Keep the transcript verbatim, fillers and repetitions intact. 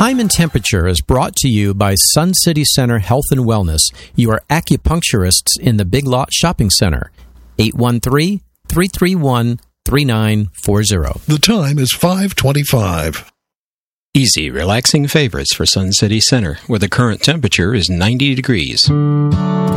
Time and Temperature is brought to you by Sun City Center Health and Wellness, your acupuncturists in the Big Lot Shopping Center. eight one three, three three one, three nine four zero. The time is five twenty-five. Easy, relaxing favorites for Sun City Center, where the current temperature is ninety degrees.